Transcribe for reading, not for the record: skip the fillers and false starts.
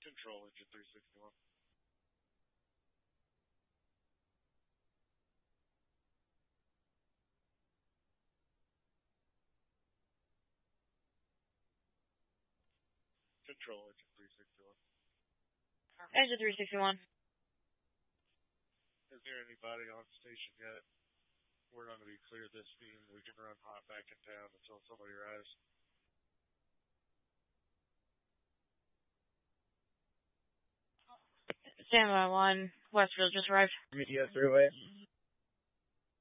Control engine 361. Control engine 361. Engine 361. Is there anybody on station yet? We're going to be clear this beam. We can run hot back in town until somebody arrives. Standby 1, Westfield just arrived. Media throughway.